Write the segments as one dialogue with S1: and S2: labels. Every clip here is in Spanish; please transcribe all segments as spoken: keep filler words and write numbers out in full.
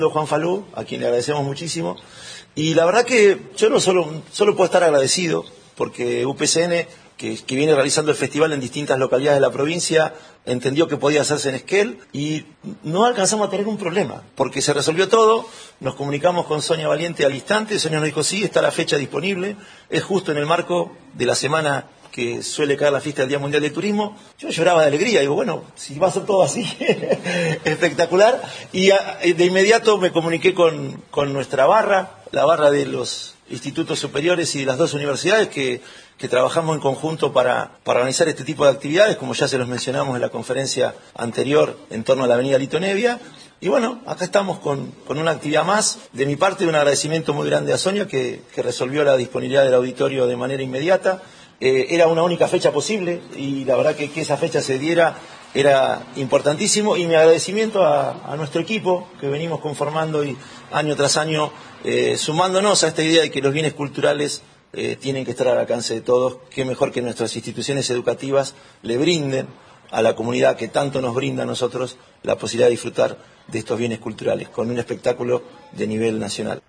S1: Juan Falú, a quien le agradecemos muchísimo. Y la verdad que yo no solo, solo puedo estar agradecido, porque U P C N, que, que viene realizando el festival en distintas localidades de la provincia, entendió que podía hacerse en Esquel y no alcanzamos a tener un problema, porque se resolvió todo. Nos comunicamos con Sonia Valiente al instante. Sonia nos dijo, sí, está la fecha disponible, es justo en el marco de la semana que suele caer la fiesta del Día Mundial del Turismo. Yo lloraba de alegría, digo, bueno, si va a ser todo así, espectacular. Y a, de inmediato me comuniqué con, con nuestra barra, la barra de los institutos superiores y de las dos universidades que, que trabajamos en conjunto para, para organizar este tipo de actividades, como ya se los mencionamos en la conferencia anterior en torno a la avenida Lito Nevia. Y bueno, acá estamos con, con una actividad más. De mi parte, un agradecimiento muy grande a Sonia, que, que resolvió la disponibilidad del auditorio de manera inmediata. Eh, era una única fecha posible y la verdad que, que esa fecha se diera era importantísimo, y mi agradecimiento a, a nuestro equipo que venimos conformando y año tras año eh, sumándonos a esta idea de que los bienes culturales eh, tienen que estar al alcance de todos. Qué mejor que nuestras instituciones educativas le brinden a la comunidad que tanto nos brinda a nosotros la posibilidad de disfrutar de estos bienes culturales con un espectáculo de nivel nacional.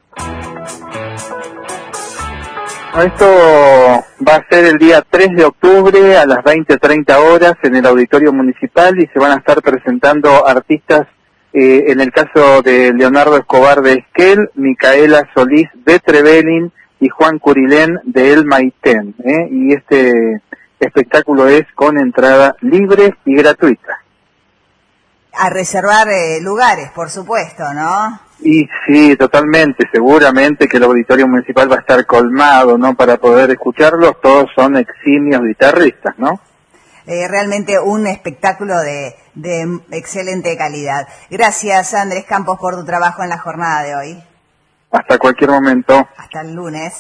S2: Esto va a ser el día tres de octubre a las veinte treinta horas en el Auditorio Municipal, y se van a estar presentando artistas, eh, en el caso de Leonardo Escobar de Esquel, Micaela Solís de Trevelin y Juan Curilén de El Maitén, ¿eh? Y este espectáculo es con entrada libre y gratuita.
S3: A reservar eh, lugares, por supuesto, ¿no?
S2: Y sí, totalmente, seguramente que el Auditorio Municipal va a estar colmado, ¿no?, para poder escucharlos. Todos son eximios guitarristas, ¿no?
S3: Eh, realmente un espectáculo de, de excelente calidad. Gracias, Andrés Campos, por tu trabajo en la jornada de hoy.
S2: Hasta cualquier momento.
S3: Hasta el lunes.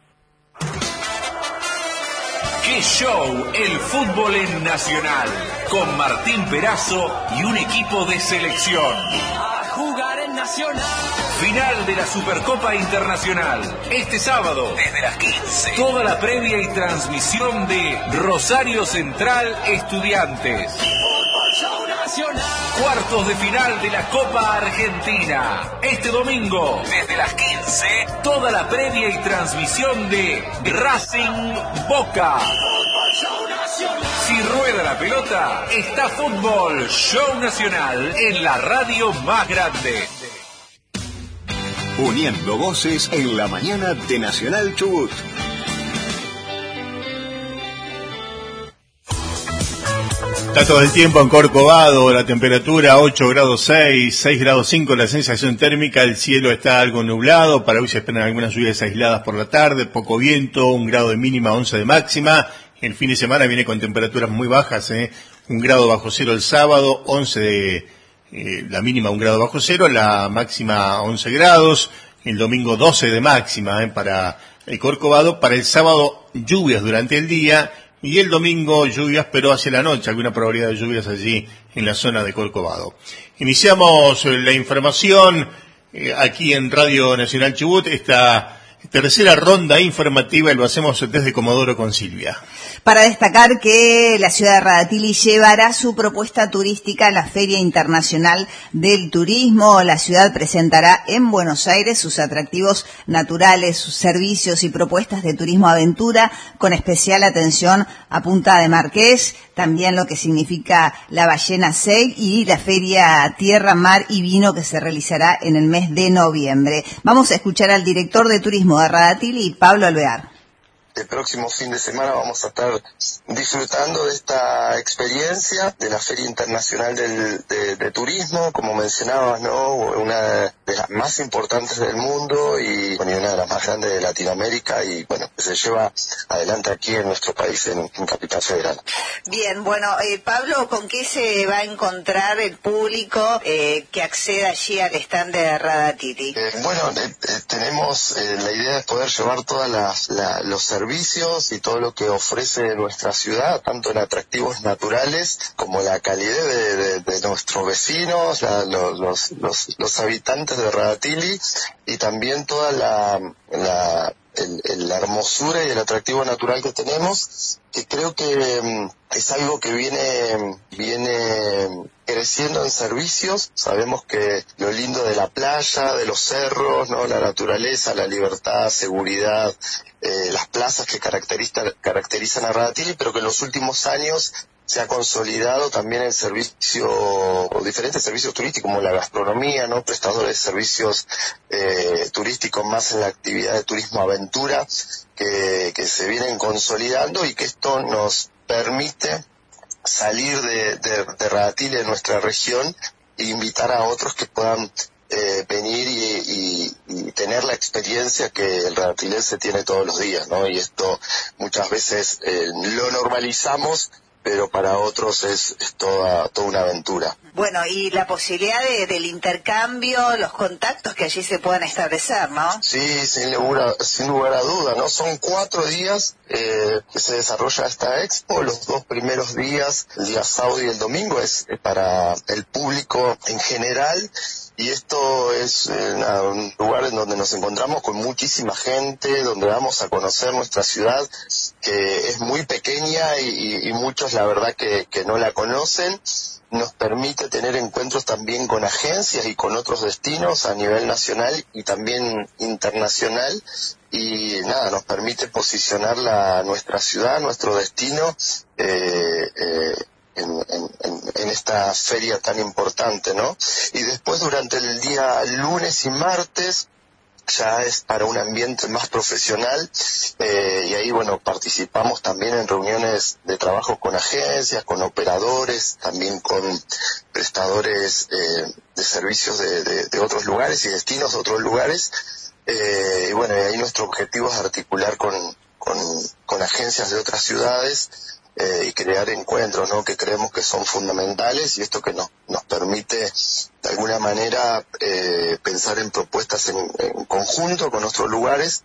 S4: ¡Qué show! El fútbol en Nacional, con Martín Perazo y un equipo de selección.
S5: A jugar en Nacional.
S4: Final de la Supercopa Internacional, este sábado, desde las quince. Toda la previa y transmisión de Rosario Central Estudiantes.
S5: Fútbol Show Nacional.
S4: Cuartos de final de la Copa Argentina. Este domingo, desde las quince, toda la previa y transmisión de Racing Boca.
S5: Fútbol Show Nacional.
S4: Si rueda la pelota, está Fútbol Show Nacional en la radio más grande.
S6: Uniendo voces en la mañana de Nacional Chubut.
S7: Está todo el tiempo en Corcovado, la temperatura ocho grados seis, seis grados cinco, la sensación térmica, el cielo está algo nublado, para hoy se esperan algunas lluvias aisladas por la tarde, poco viento, un grado de mínima, once de máxima. El fin de semana viene con temperaturas muy bajas, ¿eh? Un grado bajo cero el sábado, once de, eh, la mínima un grado bajo cero, la máxima once grados, el domingo doce de máxima, ¿eh? Para el Corcovado. Para el sábado lluvias durante el día, y el domingo lluvias, pero hacia la noche, alguna probabilidad de lluvias allí en la zona de Corcovado. Iniciamos la información eh, aquí en Radio Nacional Chubut, esta tercera ronda informativa, y lo hacemos desde Comodoro con Silvia.
S3: Para destacar que la ciudad de Radatili llevará su propuesta turística a la Feria Internacional del Turismo. La ciudad presentará en Buenos Aires sus atractivos naturales, sus servicios y propuestas de turismo aventura, con especial atención a Punta de Marqués, también lo que significa la Ballena Seg y la Feria Tierra, Mar y Vino, que se realizará en el mes de noviembre. Vamos a escuchar al director de turismo de Radatili, Pablo Alvear.
S8: El próximo fin de semana vamos a estar disfrutando de esta experiencia de la Feria Internacional del, de, de Turismo, como mencionabas, ¿no? Una de las más importantes del mundo y, bueno, y una de las más grandes de Latinoamérica, y bueno, que se lleva adelante aquí en nuestro país, en, en Capital Federal.
S3: Bien, bueno, eh, Pablo, ¿con qué se va a encontrar el público eh, que acceda allí al stand de Radatili?
S8: Eh, bueno, eh, eh, tenemos eh, la idea de poder llevar todas las la, los servicios servicios y todo lo que ofrece nuestra ciudad, tanto en atractivos naturales como la calidez de, de, de nuestros vecinos, la, los, los, los, los habitantes de Radatili, y también toda la, la, el, el, la hermosura y el atractivo natural que tenemos, que creo que es algo que viene, viene creciendo en servicios. Sabemos que lo lindo de la playa, de los cerros, ¿no? La naturaleza, la libertad, seguridad, eh, las plazas que caracterizan, caracterizan a Radatili, pero que en los últimos años se ha consolidado también el servicio, o diferentes servicios turísticos como la gastronomía, ¿no? Prestadores de servicios eh, turísticos más en la actividad de turismo aventura que, que se vienen consolidando, y que esto nos permite salir de, de, de Radatili, de nuestra región, e invitar a otros que puedan eh, venir y, y, y tener la experiencia que el radatilense tiene todos los días, ¿no? Y esto muchas veces eh, lo normalizamos, pero para otros es, es toda, toda una aventura.
S3: Bueno, y la posibilidad de, del intercambio, los contactos que allí se puedan establecer, ¿no?
S8: Sí, sin lugar a, sin lugar a duda, ¿no? Son cuatro días eh, que se desarrolla esta expo. Los dos primeros días, el día sábado y el domingo, es, es para el público en general. Y esto es eh, nada, un lugar en donde nos encontramos con muchísima gente, donde vamos a conocer nuestra ciudad, que es muy pequeña y, y muchos la verdad que, que no la conocen. Nos permite tener encuentros también con agencias y con otros destinos a nivel nacional y también internacional. Y nada, nos permite posicionar la, nuestra ciudad, nuestro destino, eh, eh, En, en, en esta feria tan importante, ¿no? Y después durante el día lunes y martes ya es para un ambiente más profesional, eh, y ahí, bueno, participamos también en reuniones de trabajo con agencias, con operadores, también con prestadores eh, de servicios de, de, de otros lugares y destinos de otros lugares, eh, y bueno, y ahí nuestro objetivo es articular con, con, con agencias de otras ciudades, Eh, y crear encuentros, ¿no? Que creemos que son fundamentales, y esto que nos, nos permite de alguna manera eh, pensar en propuestas en, en conjunto con otros lugares,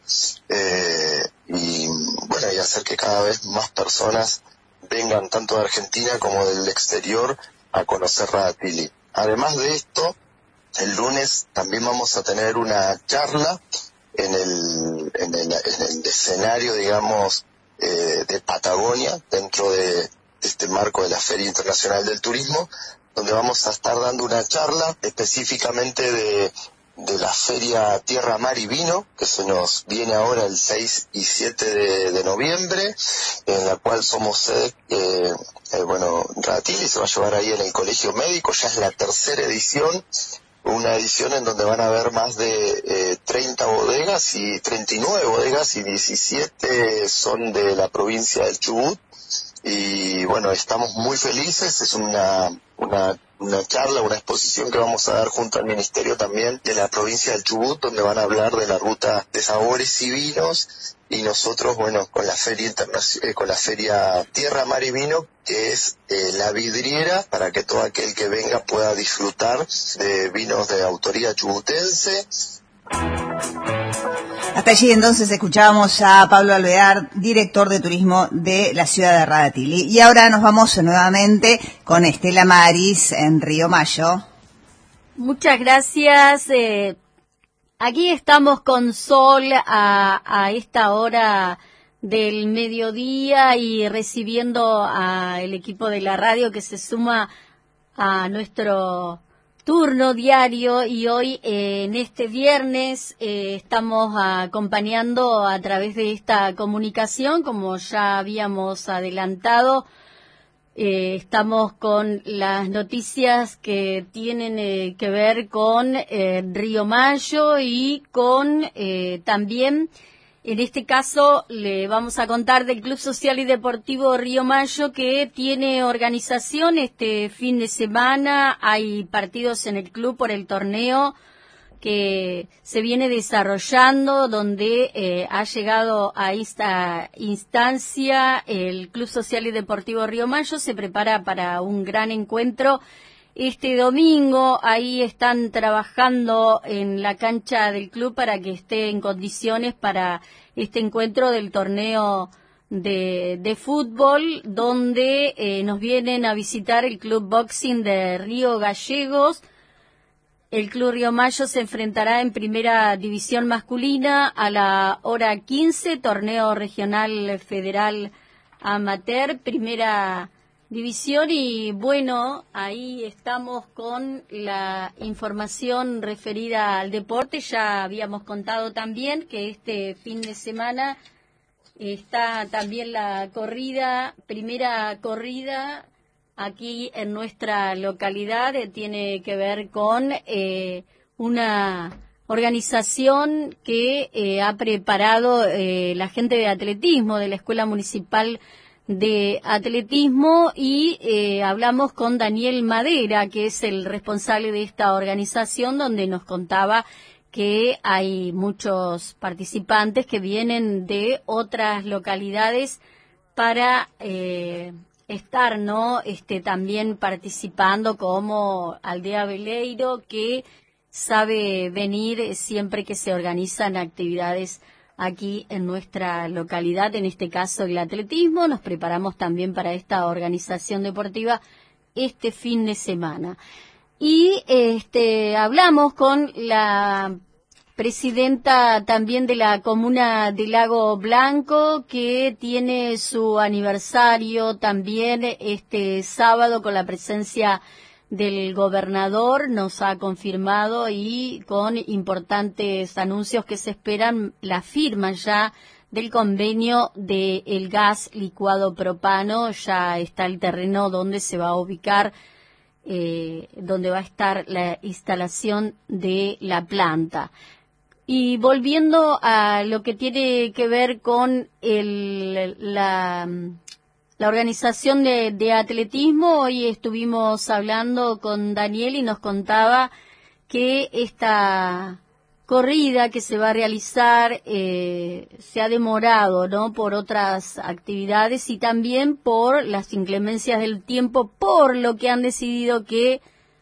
S8: eh, y bueno, y hacer que cada vez más personas vengan tanto de Argentina como del exterior a conocer Radatili. Además de esto, el lunes también vamos a tener una charla en el, en el, en el escenario, digamos, Eh, de Patagonia, dentro de, de este marco de la Feria Internacional del Turismo, donde vamos a estar dando una charla específicamente de, de la Feria Tierra, Mar y Vino, que se nos viene ahora el seis y siete de, de noviembre, en la cual somos sede, eh, eh, bueno, Radatili se va a llevar ahí en el Colegio Médico. Ya es la tercera edición, una edición en donde van a haber más de eh, treinta bodegas, y treinta y nueve bodegas, y diecisiete son de la provincia del Chubut. Y bueno, estamos muy felices. Es una, una, una charla, una exposición que vamos a dar junto al Ministerio también de la provincia del Chubut, donde van a hablar de la ruta de sabores y vinos. Y nosotros, bueno, con la feria internacional, eh, con la feria Tierra, Mar y Vino, que es eh, la vidriera para que todo aquel que venga pueda disfrutar de vinos de autoría chubutense.
S3: Hasta allí entonces escuchábamos a Pablo Alvear, director de turismo de la ciudad de Radatili. Y ahora nos vamos nuevamente con Estela Maris en Río Mayo.
S9: Muchas gracias. Eh, aquí estamos con sol a, a esta hora del mediodía y recibiendo al equipo de la radio que se suma a nuestro turno diario, y hoy eh, en este viernes eh, estamos acompañando a través de esta comunicación, como ya habíamos adelantado. Eh, estamos con las noticias que tienen eh, que ver con eh, Río Mayo y con eh, también, en este caso, le vamos a contar del Club Social y Deportivo Río Mayo, que tiene organización este fin de semana. Hay partidos en el club por el torneo que se viene desarrollando, donde eh, ha llegado a esta instancia el Club Social y Deportivo Río Mayo. Se prepara para un gran encuentro este domingo. Ahí están trabajando en la cancha del club para que esté en condiciones para este encuentro del torneo de, de fútbol, donde eh, nos vienen a visitar el Club Boxing de Río Gallegos. El Club Río Mayo se enfrentará en Primera División Masculina a la hora quince, torneo regional federal amateur, primera División. Y bueno, ahí estamos con la información referida al deporte. Ya habíamos contado también que este fin de semana está también la corrida, primera corrida aquí en nuestra localidad. Eh, tiene que ver con eh, una organización que eh, ha preparado eh, la gente de atletismo de la Escuela Municipal de Atletismo, y eh, hablamos con Daniel Madera, que es el responsable de esta organización, donde nos contaba que hay muchos participantes que vienen de otras localidades para eh, estar, ¿no? Este, también participando, como Aldea Veleiro, que sabe venir siempre que se organizan actividades aquí en nuestra localidad, en este caso el atletismo. Nos preparamos también para esta organización deportiva este fin de semana. Y este hablamos con la presidenta también de la comuna de Lago Blanco, que tiene su aniversario también este sábado, con la presencia del gobernador. Nos ha confirmado, y con importantes anuncios que se esperan, la firma ya del convenio del gas licuado propano. Ya está el terreno donde se va a ubicar, eh, donde va a estar la instalación de la planta. Y volviendo a lo que tiene que ver con el, la, la organización de, de atletismo, hoy estuvimos hablando con Daniel y nos contaba que esta corrida que se va a realizar eh, se ha demorado, ¿no?, por otras actividades y también por las inclemencias del tiempo, por lo que han decidido que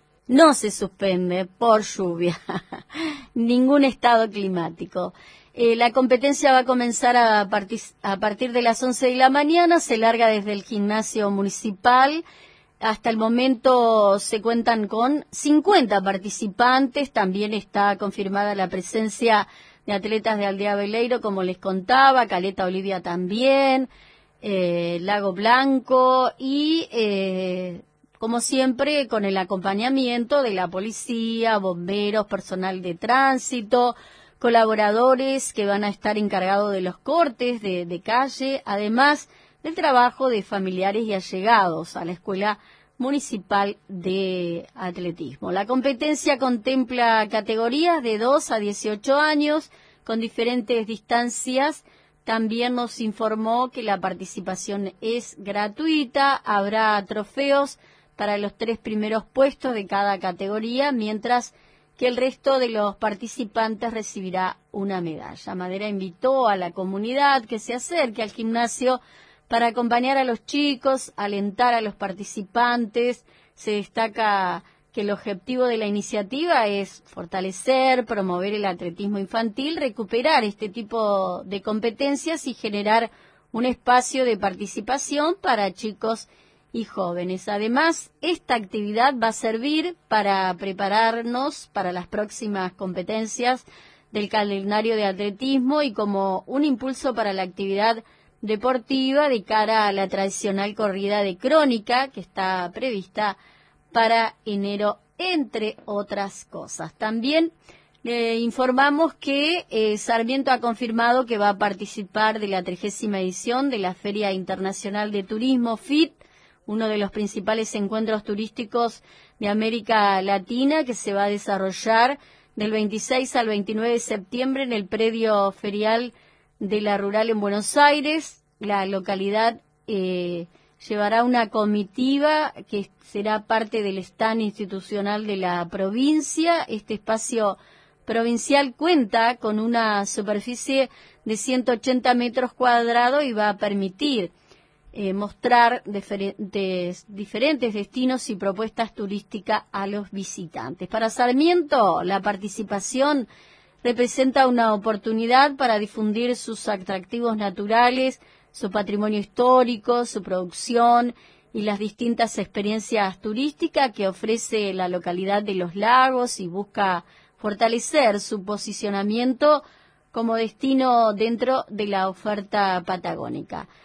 S9: no se suspende por lluvia, ningún estado climático. Eh, la competencia va a comenzar a, partic- a partir de las once de la mañana, se larga desde el gimnasio municipal. Hasta el momento se cuentan con cincuenta participantes, también está confirmada la presencia de atletas de Aldea Veleiro, como les contaba, Caleta Olivia también, eh, Lago Blanco y... Eh, como siempre, con el acompañamiento de la policía, bomberos, personal de tránsito, colaboradores que van a estar encargados de los cortes de, de calle, además del trabajo de familiares y allegados a la Escuela Municipal de Atletismo. La competencia contempla categorías de dos a dieciocho años, con diferentes distancias. También nos informó que la participación es gratuita, habrá trofeos para los tres primeros puestos de cada categoría, mientras que el resto de los participantes recibirá una medalla. Madera invitó a la comunidad que se acerque al gimnasio para acompañar a los chicos, alentar a los participantes. Se destaca que el objetivo de la iniciativa es fortalecer, promover el atletismo infantil, recuperar este tipo de competencias y generar un espacio de participación para chicos y jóvenes. Además, esta actividad va a servir para prepararnos para las próximas competencias del calendario de atletismo y como un impulso para la actividad deportiva de cara a la tradicional corrida de Crónica, que está prevista para enero, entre otras cosas. También le informamos que eh, Sarmiento ha confirmado que va a participar de la trigésima edición de la Feria Internacional de Turismo, F I T, uno de los principales encuentros turísticos de América Latina, que se va a desarrollar del veintiséis al veintinueve de septiembre en el predio ferial de la Rural en Buenos Aires. La localidad eh, llevará una comitiva que será parte del stand institucional de la provincia. Este espacio provincial cuenta con una superficie de ciento ochenta metros cuadrados y va a permitir Eh, mostrar diferentes, diferentes destinos y propuestas turísticas a los visitantes. Para Sarmiento, la participación representa una oportunidad para difundir sus atractivos naturales, su patrimonio histórico, su producción y las distintas experiencias turísticas que ofrece la localidad de Los Lagos, y busca fortalecer su posicionamiento como destino dentro de la oferta patagónica.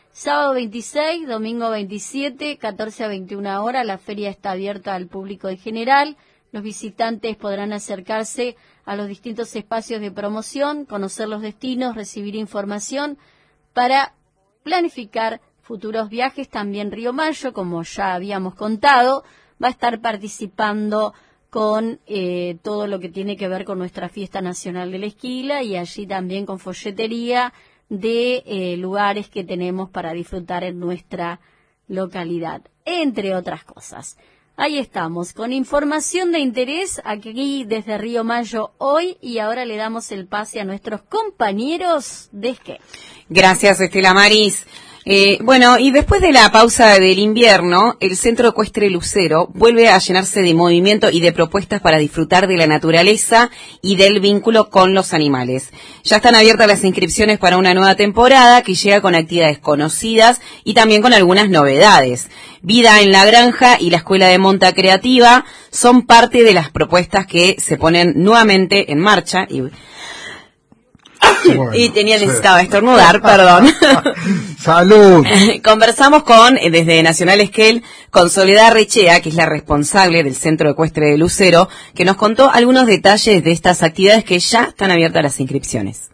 S9: Sábado veintiséis, domingo veintisiete, catorce a veintiuna horas, la feria está abierta al público en general. Los visitantes podrán acercarse a los distintos espacios de promoción, conocer los destinos, recibir información para planificar futuros viajes. También Río Mayo, como ya habíamos contado, va a estar participando con eh, todo lo que tiene que ver con nuestra fiesta nacional de la esquila, y allí también con folletería de eh, lugares que tenemos para disfrutar en nuestra localidad, entre otras cosas. Ahí estamos, con información de interés aquí desde Río Mayo hoy, y ahora le damos el pase a nuestros compañeros de Esquel.
S10: Gracias, Estela Maris. Eh, bueno, y después de la pausa del invierno, el Centro Ecuestre Lucero vuelve a llenarse de movimiento y de propuestas para disfrutar de la naturaleza y del vínculo con los animales. Ya están abiertas las inscripciones para una nueva temporada que llega con actividades conocidas y también con algunas novedades. Vida en la Granja y la Escuela de Monta Creativa son parte de las propuestas que se ponen nuevamente en marcha y... Bueno, y tenía necesitaba sí. estornudar, perdón.
S11: ¡Salud!
S10: Conversamos con, desde Nacional Esquel, con Soledad Rechea, que es la responsable del Centro Ecuestre de Lucero, que nos contó algunos detalles de estas actividades que ya están abiertas las inscripciones.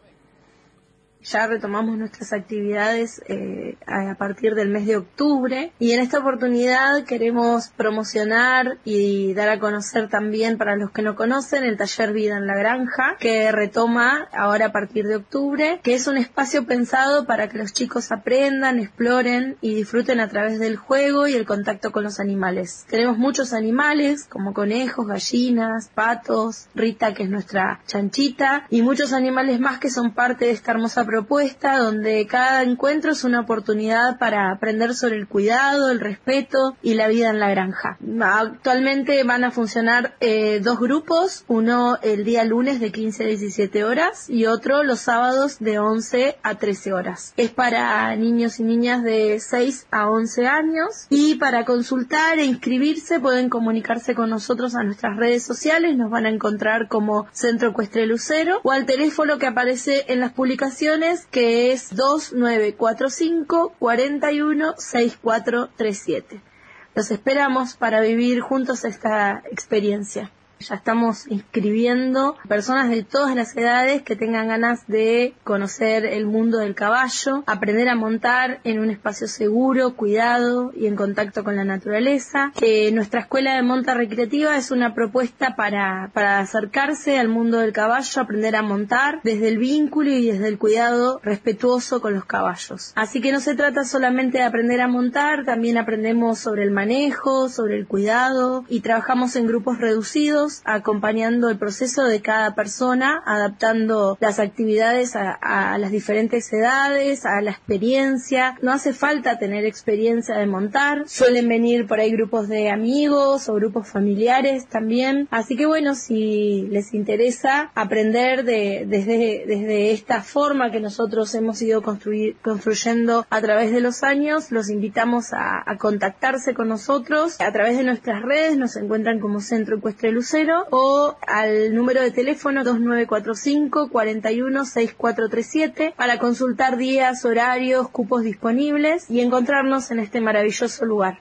S12: Ya retomamos nuestras actividades eh, a partir del mes de octubre, y en esta oportunidad queremos promocionar y dar a conocer también, para los que no conocen, el taller Vida en la Granja, que retoma ahora a partir de octubre, que es un espacio pensado para que los chicos aprendan, exploren y disfruten a través del juego y el contacto con los animales. Tenemos muchos animales como conejos, gallinas, patos, Rita, que es nuestra chanchita, y muchos animales más que son parte de esta hermosa propuesta, donde cada encuentro es una oportunidad para aprender sobre el cuidado, el respeto y la vida en la granja. Actualmente van a funcionar eh, dos grupos, uno el día lunes de quince a diecisiete horas y otro los sábados de once a trece horas. Es para niños y niñas de seis a once años, y para consultar e inscribirse pueden comunicarse con nosotros a nuestras redes sociales. Nos van a encontrar como Centro Ecuestre Lucero o al teléfono que aparece en las publicaciones, que es dos nueve cuatro cinco, cuatro uno, seis cuatro tres siete. Los esperamos para vivir juntos esta experiencia. Ya estamos inscribiendo personas de todas las edades que tengan ganas de conocer el mundo del caballo, aprender a montar en un espacio seguro, cuidado y en contacto con la naturaleza. Eh, nuestra escuela de monta recreativa es una propuesta para, para acercarse al mundo del caballo, aprender a montar desde el vínculo y desde el cuidado respetuoso con los caballos. Así que no se trata solamente de aprender a montar, también aprendemos sobre el manejo, sobre el cuidado, y trabajamos en grupos reducidos, acompañando el proceso de cada persona, adaptando las actividades a, a las diferentes edades, a la experiencia. No hace falta tener experiencia de montar, suelen venir por ahí grupos de amigos o grupos familiares también. Así que bueno, si les interesa aprender de, desde, desde esta forma que nosotros hemos ido construir, construyendo a través de los años, los invitamos a, a contactarse con nosotros. A través de nuestras redes nos encuentran como Centro Ecuestre Lucero, o al número de teléfono dos nueve cuatro cinco, cuatro uno, seis cuatro tres siete para consultar días, horarios, cupos disponibles y encontrarnos en este maravilloso lugar.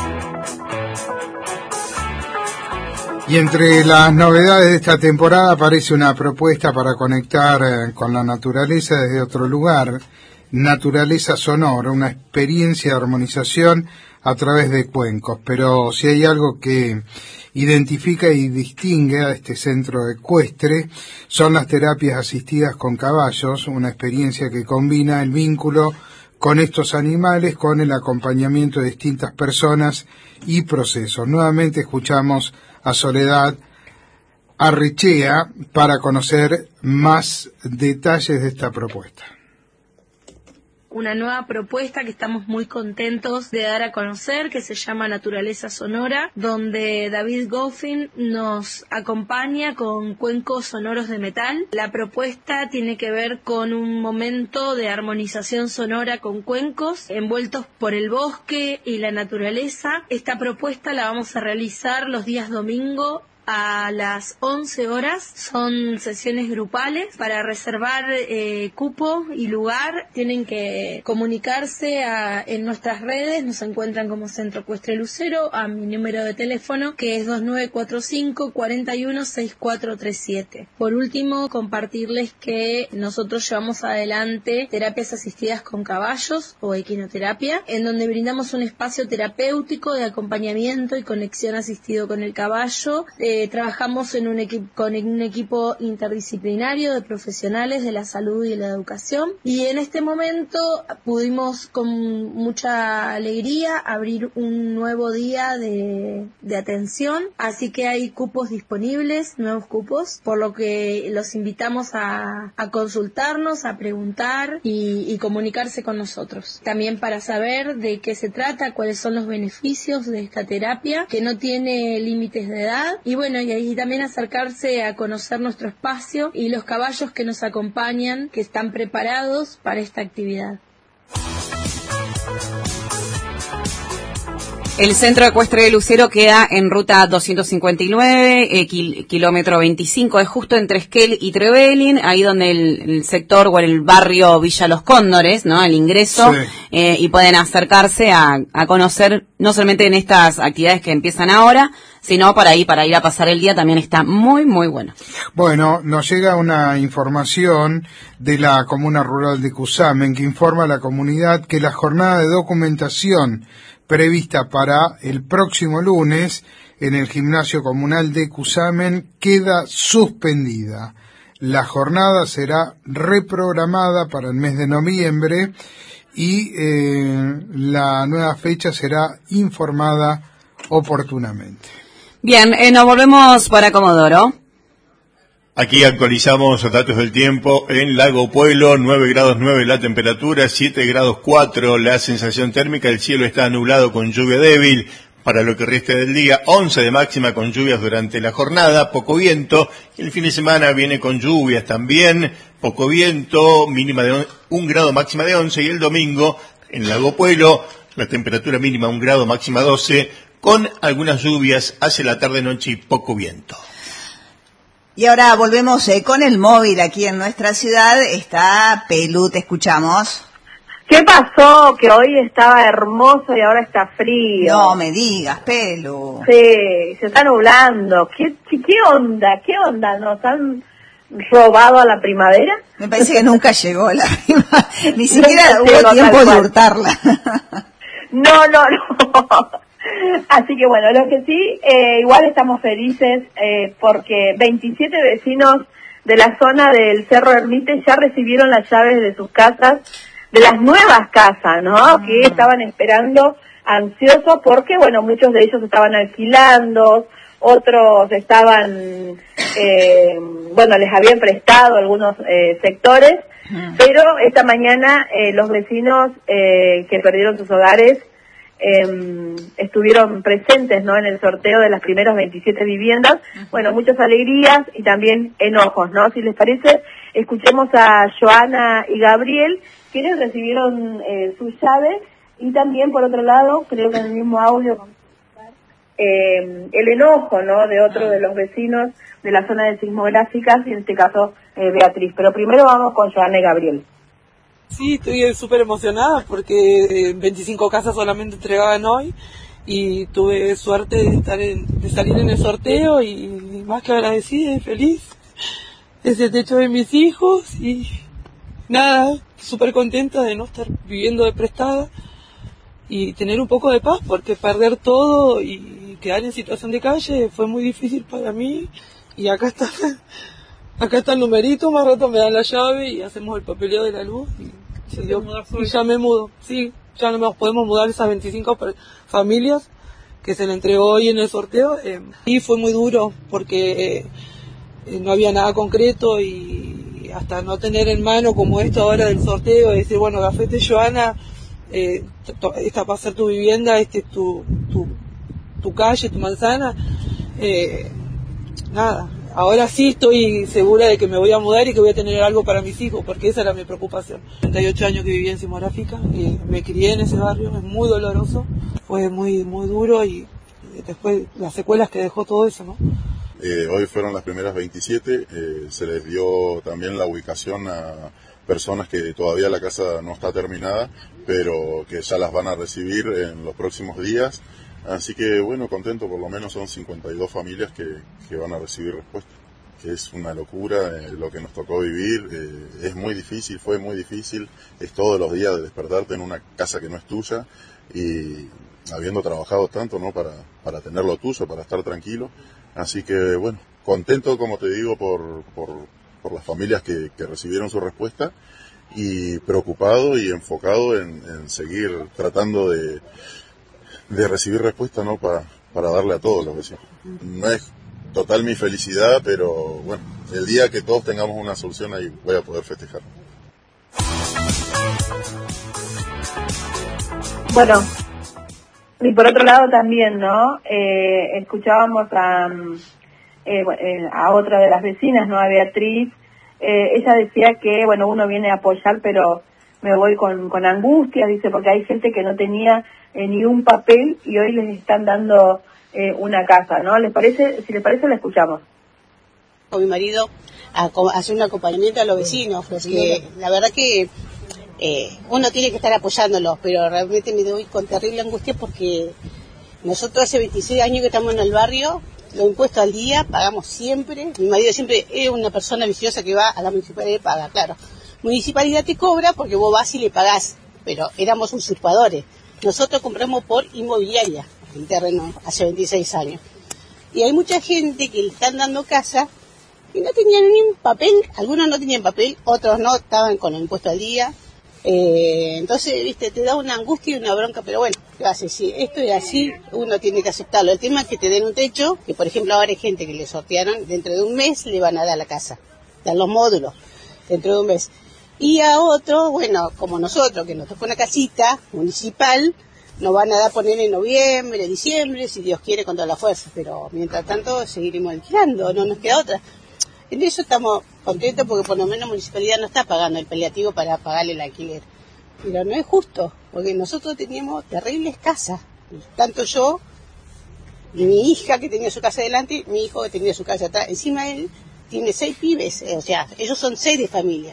S11: Y entre las novedades de esta temporada aparece una propuesta para conectar eh, con la naturaleza desde otro lugar, Naturaleza Sonora, una experiencia de armonización a través de cuencos. Pero si hay algo que identifica y distingue a este centro ecuestre, son las terapias asistidas con caballos, una experiencia que combina el vínculo con estos animales con el acompañamiento de distintas personas y procesos. Nuevamente escuchamos a Soledad Arrechea para conocer más detalles de esta propuesta.
S12: Una nueva propuesta que estamos muy contentos de dar a conocer, que se llama Naturaleza Sonora, donde David Goffin nos acompaña con cuencos sonoros de metal. La propuesta tiene que ver con un momento de armonización sonora con cuencos envueltos por el bosque y la naturaleza. Esta propuesta la vamos a realizar los días domingo a las once horas. Son sesiones grupales. Para reservar eh, cupo y lugar tienen que comunicarse a, en nuestras redes. Nos encuentran como Centro Ecuestre Lucero, a mi número de teléfono que es dos nueve cuatro cinco, cuatro uno, seis cuatro tres siete. Por último, compartirles que nosotros llevamos adelante terapias asistidas con caballos o equinoterapia, en donde brindamos un espacio terapéutico de acompañamiento y conexión asistido con el caballo. Eh, trabajamos en un equi- con un equipo interdisciplinario de profesionales de la salud y de la educación, y en este momento pudimos con mucha alegría abrir un nuevo día de, de atención, así que hay cupos disponibles, nuevos cupos, por lo que los invitamos a, a consultarnos, a preguntar y, y comunicarse con nosotros. También para saber de qué se trata, cuáles son los beneficios de esta terapia, que no tiene límites de edad, y bueno, y ahí también acercarse a conocer nuestro espacio y los caballos que nos acompañan, que están preparados para esta actividad.
S10: El Centro Ecuestre de Lucero queda en ruta doscientos cincuenta y nueve, eh, kil, kilómetro veinticinco, es justo entre Esquel y Trevelin, ahí donde el, el sector o el barrio Villa Los Cóndores, ¿no? El ingreso, sí. eh, y pueden acercarse a, a conocer, no solamente en estas actividades que empiezan ahora, sino para ahí, para ir a pasar el día, también está muy, muy bueno.
S11: Bueno, nos llega una información de la Comuna Rural de Cusamen que informa a la comunidad que la jornada de documentación prevista para el próximo lunes en el gimnasio comunal de Cusamen queda suspendida. La jornada será reprogramada para el mes de noviembre y eh, la nueva fecha será informada oportunamente.
S10: Bien, eh, nos volvemos para Comodoro.
S7: Aquí actualizamos los datos del tiempo en Lago Pueblo, nueve grados nueve la temperatura, siete grados cuatro la sensación térmica, el cielo está nublado con lluvia débil para lo que resta del día, once de máxima con lluvias durante la jornada, poco viento, y el fin de semana viene con lluvias también, poco viento, mínima de un grado, máxima de once, y el domingo en Lago Pueblo la temperatura mínima un grado, máxima doce, con algunas lluvias hacia la tarde-noche y poco viento.
S3: Y ahora volvemos eh, con el móvil aquí en nuestra ciudad. Está Pelu, te escuchamos.
S13: ¿Qué pasó? Que hoy estaba hermoso y ahora está frío.
S3: No me digas, Pelu.
S13: Sí, se está nublando. ¿Qué, qué, qué onda? ¿Qué onda? ¿Nos han robado a la primavera?
S3: Me parece que nunca llegó la primavera. Ni siquiera hubo tiempo de hurtarla.
S13: No, no, no. Así que bueno, lo que sí, eh, igual estamos felices eh, porque veintisiete vecinos de la zona del Cerro Ermite ya recibieron las llaves de sus casas, de las nuevas casas, ¿no? Que estaban esperando ansiosos porque, bueno, muchos de ellos estaban alquilando, otros estaban, eh, bueno, les habían prestado algunos eh, sectores, pero esta mañana eh, los vecinos eh, que perdieron sus hogares Eh, estuvieron presentes, ¿no? En el sorteo de las primeras veintisiete viviendas. Bueno, muchas alegrías y también enojos, ¿no? Si les parece, escuchemos a Joana y Gabriel, quienes recibieron eh, sus llaves, y también, por otro lado, creo que en el mismo audio, eh, el enojo, ¿no? De otro de los vecinos de la zona de sismográficas, y en este caso, eh, Beatriz. Pero primero vamos con Joana y Gabriel.
S14: Sí, estoy súper emocionada porque veinticinco casas solamente entregaban hoy y tuve suerte de estar en, de salir en el sorteo, y más que agradecida y feliz. Es el techo de mis hijos y nada, súper contenta de no estar viviendo de prestada y tener un poco de paz, porque perder todo y quedar en situación de calle fue muy difícil para mí. Y acá está, acá está el numerito, más rato me dan la llave y hacemos el papeleo de la luz. Y, y, yo, y ya me mudo, sí, ya nos podemos mudar esas veinticinco familias que se le entregó hoy en el sorteo. Eh, y fue muy duro porque eh, no había nada concreto, y hasta no tener en mano como esto ahora del sorteo, y decir, bueno, Gafete Joana, eh, esta va a ser tu vivienda, este es tu, tu, tu calle, tu manzana. Eh, nada, ahora sí estoy segura de que me voy a mudar y que voy a tener algo para mis hijos, porque esa era mi preocupación. treinta y ocho años que viví en Sismográfica, y me crié en ese barrio, es muy doloroso, fue muy muy duro, y después las secuelas que dejó todo eso, ¿no?
S15: Eh, hoy fueron las primeras veintisiete, eh, se les dio también la ubicación a personas que todavía la casa no está terminada, pero que ya las van a recibir en los próximos días. Así que bueno, contento, por lo menos son cincuenta y dos familias que, que van a recibir respuesta. Que es una locura eh, lo que nos tocó vivir, eh, es muy difícil, fue muy difícil, es todos los días de despertarte en una casa que no es tuya y habiendo trabajado tanto, ¿no? para, para tener lo tuyo, para estar tranquilo. Así que bueno, contento, como te digo, por, por, por las familias que, que recibieron su respuesta y preocupado y enfocado en, en seguir tratando de, de recibir respuesta, ¿no? para, para darle a todos los vecinos. No es total mi felicidad, pero bueno, el día que todos tengamos una solución ahí voy a poder festejar.
S13: Bueno, y por otro lado también, ¿no? Eh, escuchábamos a, eh, a otra de las vecinas, ¿no? A Beatriz. Eh, ella decía que, bueno, uno viene a apoyar, pero me voy con, con angustia, dice, porque hay gente que no tenía eh, ni un papel y hoy les están dando Eh, una casa, ¿no? ¿Les parece? Si les parece, la escuchamos.
S16: Con mi marido a, a hacer un acompañamiento a los vecinos, porque la verdad que eh, uno tiene que estar apoyándolos, pero realmente me doy con terrible angustia porque nosotros hace veintiséis años que estamos en el barrio, los impuestos al día, pagamos siempre. Mi marido siempre es una persona viciosa que va a la municipalidad y paga, claro. Municipalidad te cobra porque vos vas y le pagás, pero éramos usurpadores. Nosotros compramos por inmobiliaria el terreno hace veintiséis años. Y hay mucha gente que le están dando casa y no tenían ni un papel, algunos no tenían papel, otros no, estaban con el impuesto al día. Eh, entonces, viste, te da una angustia y una bronca, pero bueno, ¿qué haces? Si esto es así, uno tiene que aceptarlo. El tema es que te den un techo, que por ejemplo ahora hay gente que le sortearon, dentro de un mes le van a dar la casa, dan los módulos, dentro de un mes. Y a otro, bueno, como nosotros, que nos tocó una casita municipal, nos van a dar poner en noviembre, diciembre, si Dios quiere, con toda la fuerza, pero mientras tanto seguiremos alquilando, no nos queda otra. En eso estamos contentos porque por lo menos la municipalidad no está pagando el paliativo para pagarle el alquiler. Pero no es justo, porque nosotros teníamos terribles casas, tanto yo, y mi hija que tenía su casa adelante, mi hijo que tenía su casa atrás. Encima él tiene seis pibes, eh, o sea, ellos son seis de familia.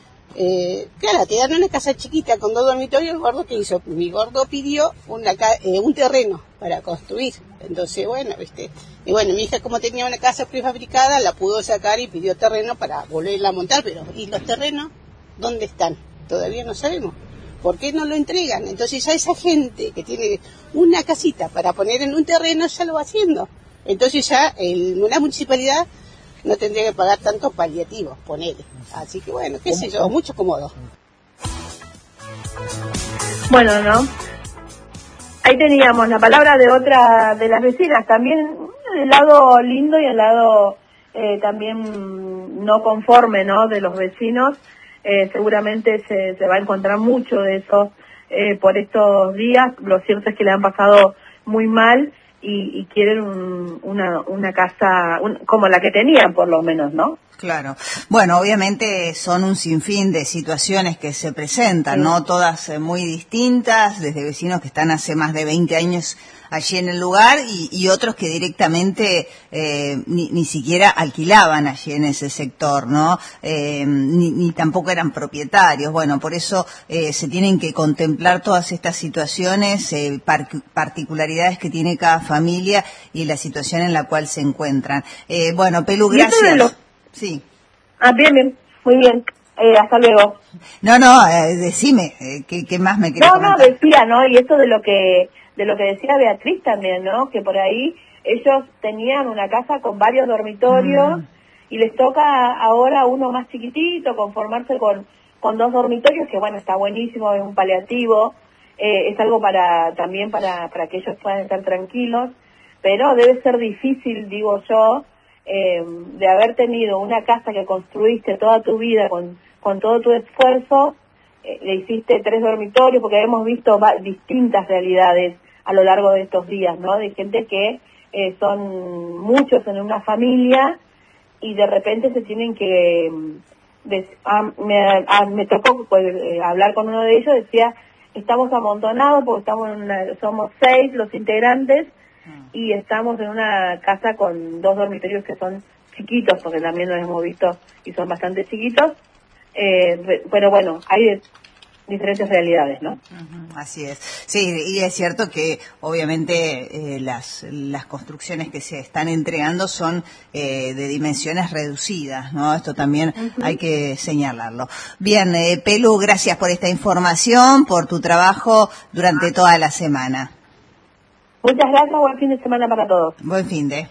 S16: Eh, claro, te dan una casa chiquita con dos dormitorios. El gordo que hizo, mi gordo pidió una, eh, un terreno para construir. Entonces, bueno, viste, y bueno, mi hija como tenía una casa prefabricada, la pudo sacar y pidió terreno para volverla a montar, pero ¿y los terrenos dónde están? Todavía no sabemos. ¿Por qué no lo entregan? Entonces ya esa gente que tiene una casita para poner en un terreno ya lo va haciendo. Entonces ya el, la municipalidad no tendría que pagar tantos paliativos, ponele. Así que bueno, qué sé yo, mucho cómodo.
S13: Bueno, ¿no? Ahí teníamos la palabra de otra de las vecinas, también el lado lindo y el lado eh, también no conforme, ¿no? De los vecinos. Eh, seguramente se, se va a encontrar mucho de eso eh, por estos días. Lo cierto es que le han pasado muy mal y, y quieren un, una, una casa un, como la que tenían, por lo menos, ¿no?
S3: Claro. Bueno, obviamente son un sinfín de situaciones que se presentan, ¿no? Todas eh, muy distintas, desde vecinos que están hace más de veinte años allí en el lugar y, y otros que directamente eh, ni, ni siquiera alquilaban allí en ese sector, ¿no? Eh, ni, ni tampoco eran propietarios. Bueno, por eso eh, se tienen que contemplar todas estas situaciones, eh, par particularidades que tiene cada familia y la situación en la cual se encuentran. Eh, bueno, Pelu, gracias. Sí.
S13: Ah, bien, bien, muy bien. Eh, hasta luego.
S3: No, no, eh, decime, eh, ¿qué, ¿qué más me querés
S13: No,
S3: comentar?
S13: no, decía, ¿no? Y esto de lo que de lo que decía Beatriz también, ¿no? Que por ahí ellos tenían una casa con varios dormitorios mm. y les toca ahora uno más chiquitito, conformarse con, con dos dormitorios, que bueno, está buenísimo, es un paliativo, eh, es algo para también para, para que ellos puedan estar tranquilos, pero debe ser difícil, digo yo, Eh, de haber tenido una casa que construiste toda tu vida con, con todo tu esfuerzo, eh, le hiciste tres dormitorios, porque hemos visto distintas realidades a lo largo de estos días, ¿no? De gente que eh, son muchos en una familia y de repente se tienen que... De, ah, me, ah, me tocó pues, eh, hablar con uno de ellos, decía, estamos amontonados porque estamos en una, somos seis los integrantes, y estamos en una casa con dos dormitorios que son chiquitos, porque también los hemos visto y son bastante chiquitos, eh, pero bueno, hay diferentes realidades, ¿no?
S3: Uh-huh, así es. Sí, y es cierto que obviamente eh, las las construcciones que se están entregando son eh, de dimensiones reducidas, ¿no? Esto también uh-huh. hay que señalarlo. Bien, eh, Pelu, gracias por esta información, por tu trabajo durante toda la semana.
S13: Muchas gracias, buen fin de semana para todos.
S3: Buen fin de.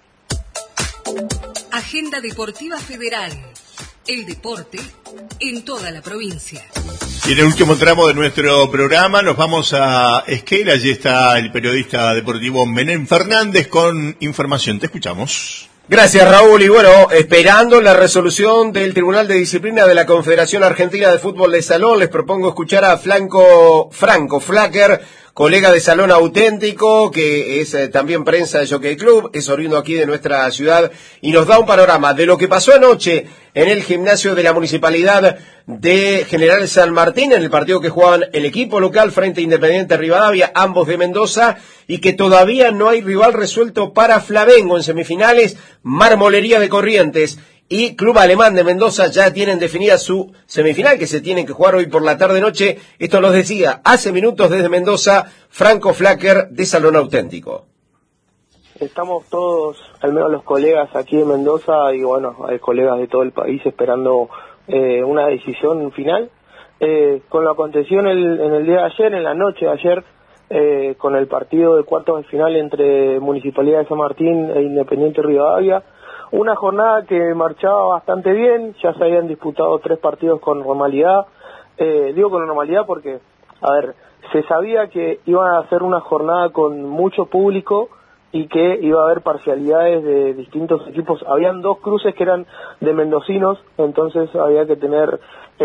S17: Agenda Deportiva Federal. El deporte en toda la provincia.
S7: Y en el último tramo de nuestro programa nos vamos a Esquel. Allí está el periodista deportivo Menem Fernández con información. Te escuchamos.
S18: Gracias, Raúl. Y bueno, esperando la resolución del Tribunal de Disciplina de la Confederación Argentina de Fútbol de Salón, les propongo escuchar a Franco, Franco Flacker, colega de Salón Auténtico, que es eh, también prensa de Jockey Club, es oriundo aquí de nuestra ciudad, y nos da un panorama de lo que pasó anoche en el gimnasio de la Municipalidad de General San Martín, en el partido que jugaban el equipo local frente a Independiente Rivadavia, ambos de Mendoza, y que todavía no hay rival resuelto para Flamengo en semifinales. Marmolería de Corrientes y Club Alemán de Mendoza ya tienen definida su semifinal, que se tienen que jugar hoy por la tarde-noche. Esto nos decía hace minutos desde Mendoza Franco Flacker de Salón Auténtico.
S19: Estamos todos, al menos los colegas aquí en Mendoza, y bueno, hay colegas de todo el país esperando eh, una decisión final. Eh, con lo aconteció en el, en el día de ayer, en la noche de ayer, eh, con el partido de cuartos de final entre Municipalidad de San Martín e Independiente Rivadavia, una jornada que marchaba bastante bien, ya se habían disputado tres partidos con normalidad. Eh, digo con normalidad porque, a ver, se sabía que iban a hacer una jornada con mucho público y que iba a haber parcialidades de distintos equipos. Habían dos cruces que eran de mendocinos, entonces había que tener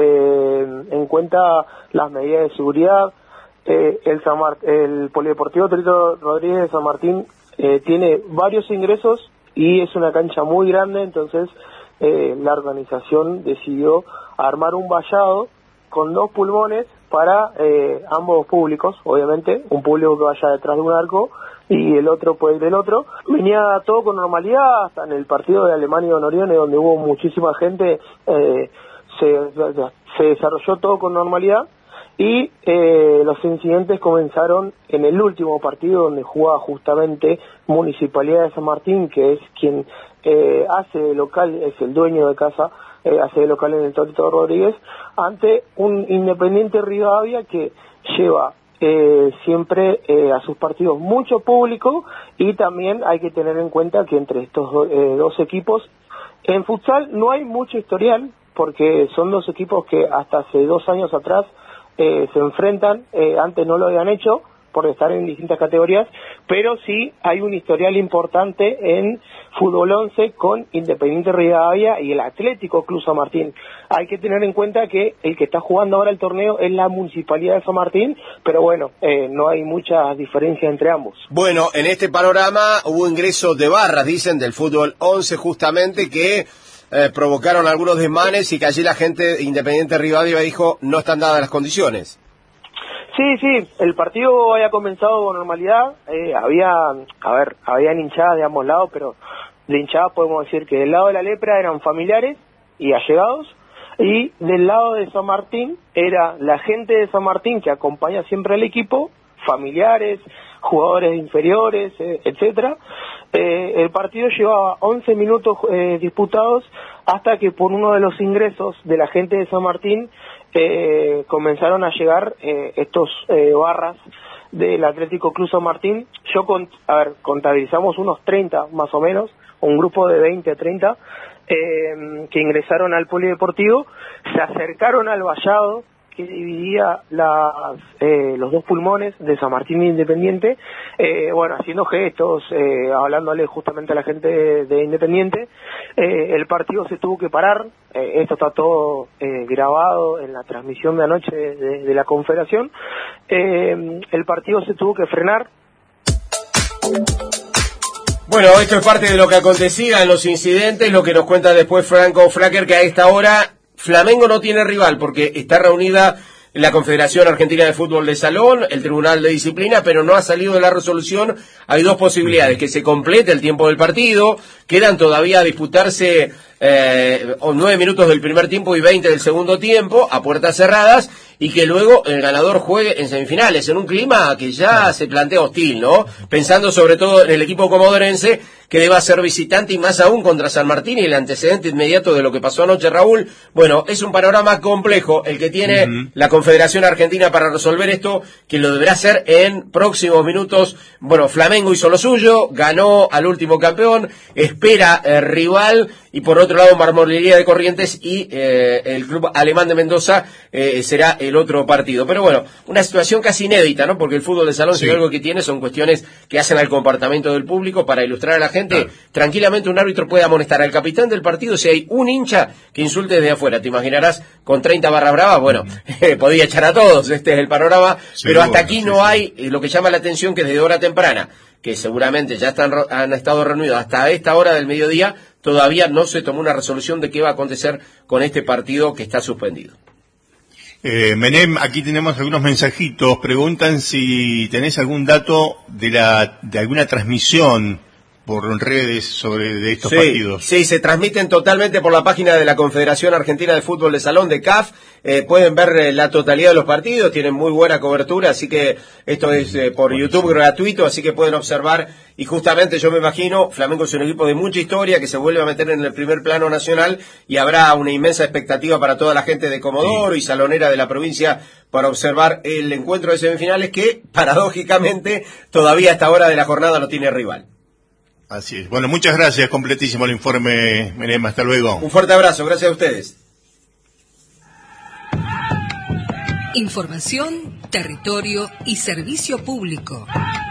S19: eh, en cuenta las medidas de seguridad. Eh, el, San Mart- el Polideportivo Torito Rodríguez de San Martín eh, tiene varios ingresos y es una cancha muy grande, entonces eh, la organización decidió armar un vallado con dos pulmones para eh, ambos públicos, obviamente, un público que vaya detrás de un arco y el otro puede ir del otro. Venía todo con normalidad, hasta en el partido de Alemania y Donorione, donde hubo muchísima gente, eh, se, se desarrolló todo con normalidad. Y eh, los incidentes comenzaron en el último partido, donde jugaba justamente Municipalidad de San Martín, que es quien eh, hace de local, es el dueño de casa, eh, hace de local en el Torito Rodríguez, ante un Independiente Rivadavia que lleva eh, siempre eh, a sus partidos mucho público, y también hay que tener en cuenta que entre estos do, eh, dos equipos, en futsal no hay mucho historial, porque son dos equipos que hasta hace dos años atrás Eh, se enfrentan, eh, antes no lo habían hecho por estar en distintas categorías, pero sí hay un historial importante en fútbol once con Independiente Rivadavia y el Atlético Club San Martín. Hay que tener en cuenta que el que está jugando ahora el torneo es la Municipalidad de San Martín, pero bueno, eh, no hay mucha diferencia entre ambos.
S18: Bueno, en este panorama hubo ingresos de barras, dicen, del fútbol once justamente, que Eh, provocaron algunos desmanes y que allí la gente de Independiente Rivadavia dijo no están dadas las condiciones.
S19: Sí, sí, el partido había comenzado con normalidad, eh, había, a ver, habían hinchadas de ambos lados, pero de hinchadas podemos decir que del lado de la Lepra eran familiares y allegados, y del lado de San Martín era la gente de San Martín que acompaña siempre al equipo, familiares, jugadores inferiores, eh, etcétera. Eh, el partido llevaba once minutos eh, disputados hasta que por uno de los ingresos de la gente de San Martín eh, comenzaron a llegar eh, estos eh, barras del Atlético Club San Martín. Yo, con, a ver, contabilizamos unos treinta más o menos, un grupo de veinte a treinta eh, que ingresaron al polideportivo, se acercaron al vallado que dividía las, eh, los dos pulmones de San Martín e Independiente, eh, bueno, haciendo gestos, eh, hablándole justamente a la gente de, de Independiente. Eh, el partido se tuvo que parar, eh, esto está todo eh, grabado en la transmisión de anoche de, de, de la Confederación. Eh, el partido se tuvo que frenar.
S18: Bueno, esto es parte de lo que acontecía en los incidentes, lo que nos cuenta después Franco Flacker, que a esta hora Flamengo no tiene rival porque está reunida la Confederación Argentina de Fútbol de Salón, el Tribunal de Disciplina, pero no ha salido de la resolución. Hay dos posibilidades: que se complete el tiempo del partido, quedan todavía a disputarse eh, nueve minutos del primer tiempo y veinte del segundo tiempo, a puertas cerradas, y que luego el ganador juegue en semifinales, en un clima que ya se plantea hostil, ¿no? Pensando sobre todo en el equipo comodorense, que deba ser visitante, y más aún contra San Martín, y el antecedente inmediato de lo que pasó anoche, Raúl. Bueno, es un panorama complejo el que tiene uh-huh. la Confederación Argentina para resolver esto, que lo deberá hacer en próximos minutos. Bueno, Flamengo hizo lo suyo, ganó al último campeón, espera eh, rival, y por otro lado Marmolería de Corrientes y eh, el Club Alemán de Mendoza eh, será el otro partido. Pero bueno, una situación casi inédita, ¿no? Porque el fútbol de salón, sí. si algo que tiene son cuestiones que hacen al comportamiento del público. Para ilustrar a la gente, claro. tranquilamente un árbitro puede amonestar al capitán del partido si hay un hincha que insulte desde afuera. Te imaginarás, con treinta barras bravas, bueno, mm. podía echar a todos, este es el panorama, sí, pero hasta bueno, aquí sí, no sí. hay eh, lo que llama la atención, que desde hora temprana, que seguramente ya están han estado reunidos hasta esta hora del mediodía, todavía no se tomó una resolución de qué va a acontecer con este partido que está suspendido.
S7: Eh, Menem, aquí tenemos algunos mensajitos. Preguntan si tenés algún dato de la de alguna transmisión por redes sobre de estos
S18: sí,
S7: partidos.
S18: Sí, se transmiten totalmente por la página de la Confederación Argentina de Fútbol de Salón, de C A F. Eh, pueden ver eh, la totalidad de los partidos, tienen muy buena cobertura, así que esto es eh, por YouTube gratuito, así que pueden observar. Y justamente yo me imagino, Flamengo es un equipo de mucha historia que se vuelve a meter en el primer plano nacional, y habrá una inmensa expectativa para toda la gente de Comodoro sí. y salonera de la provincia para observar el encuentro de semifinales, que paradójicamente todavía a esta hora de la jornada no tiene rival.
S7: Así es. Bueno, muchas gracias. Completísimo el informe, Menem. Hasta luego.
S18: Un fuerte abrazo. Gracias a ustedes.
S17: Información, territorio y servicio público.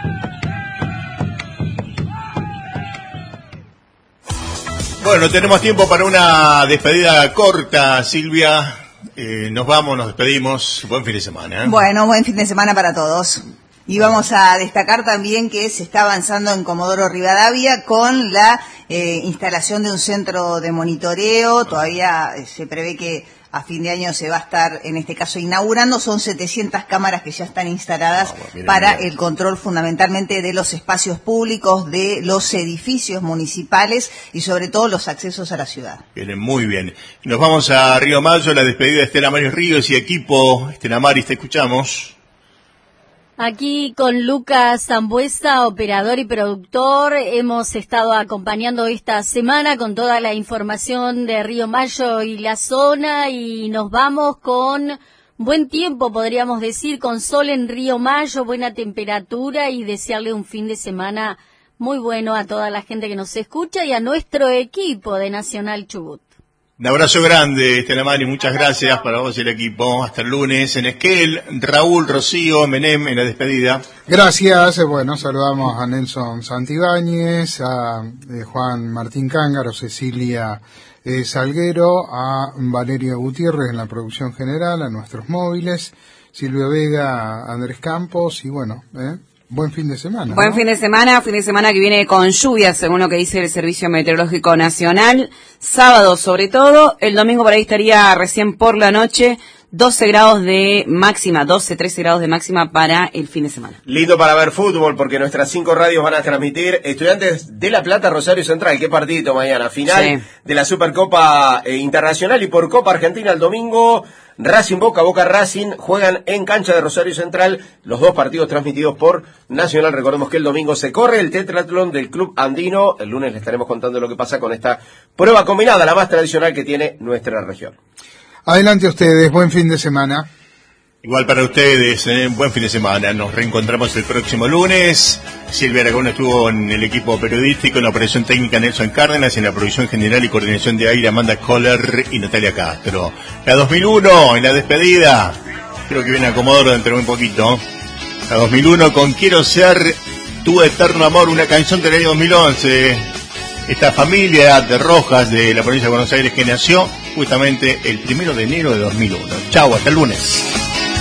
S7: Bueno, tenemos tiempo para una despedida corta, Silvia. Eh, nos vamos, nos despedimos. Buen fin de semana. ¿eh?
S3: Bueno, buen fin de semana para todos. Y vamos a destacar también que se está avanzando en Comodoro Rivadavia con la eh, instalación de un centro de monitoreo. Todavía eh, se prevé que a fin de año se va a estar, en este caso, inaugurando. Son setecientas cámaras que ya están instaladas ah, bueno, miren, para miren. el control fundamentalmente de los espacios públicos, de los edificios municipales y sobre todo los accesos a la ciudad.
S7: Vienen muy bien. Nos vamos a Río Mayo, la despedida de Estela Maris Ríos y equipo. Estela Maris, te escuchamos.
S9: Aquí con Lucas Zambuesa, operador y productor, hemos estado acompañando esta semana con toda la información de Río Mayo y la zona, y nos vamos con buen tiempo, podríamos decir, con sol en Río Mayo, buena temperatura, y desearle un fin de semana muy bueno a toda la gente que nos escucha y a nuestro equipo de Nacional Chubut.
S7: Un abrazo grande, Estela Maris, muchas gracias para vos y el equipo. Hasta el lunes en Esquel. Raúl, Rocío, Menem en la despedida.
S11: Gracias, bueno, saludamos a Nelson Santibáñez, a eh, Juan Martín Cángaro, Cecilia eh, Salguero, a Valeria Gutiérrez en la producción general, a nuestros móviles, Silvio Vega, Andrés Campos, y bueno, eh, buen fin de semana.
S10: Buen
S11: ¿no?
S10: fin de semana, fin de semana que viene con lluvias, según lo que dice el Servicio Meteorológico Nacional. Sábado sobre todo, el domingo por ahí estaría recién por la noche, doce grados de máxima, doce, trece grados de máxima para el fin de semana.
S18: Lindo para ver fútbol, porque nuestras cinco radios van a transmitir Estudiantes de La Plata, Rosario Central. Qué partidito mañana, final sí. de la Supercopa eh, Internacional, y por Copa Argentina el domingo, Racing Boca, Boca Racing, juegan en cancha de Rosario Central, los dos partidos transmitidos por Nacional. Recordemos que el domingo se corre el tetratlón del Club Andino. El lunes les estaremos contando lo que pasa con esta prueba combinada, la más tradicional que tiene nuestra región.
S11: Adelante ustedes, buen fin de semana.
S7: Igual para ustedes, eh, buen fin de semana. Nos reencontramos el próximo lunes. Silvia Aragón estuvo en el equipo periodístico, en la operación técnica Nelson Cárdenas, en la producción general y coordinación de aire Amanda Kohler y Natalia Castro. La dos mil uno, en la despedida, creo que viene a Comodoro dentro de un poquito. La dos mil uno con Quiero Ser Tu Eterno Amor, una canción del año dos mil once. Esta familia de Rojas de la provincia de Buenos Aires que nació justamente el primero de enero de dos mil uno. Chau, hasta el lunes.